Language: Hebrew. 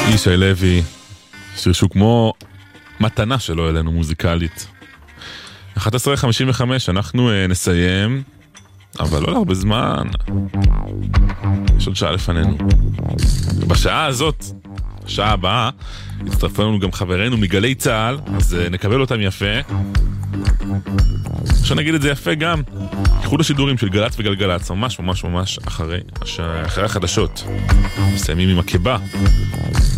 ישי לוי, שיר שהוא כמו מתנה שלו אלינו מוזיקלית. 11:55 אנחנו נסיים, אבל לא להרבה זמן, יש עוד שעה לפנינו. בשעה הזאת, השעה הבאה, יצטרפו לנו גם חברינו מגלי צהל, אז נקבל אותם יפה. אפשר נגיד את זה יפה גם, איחוד השידורים של גלץ וגלגלץ, ממש ממש ממש אחרי החדשות. מסיימים עם הקבע.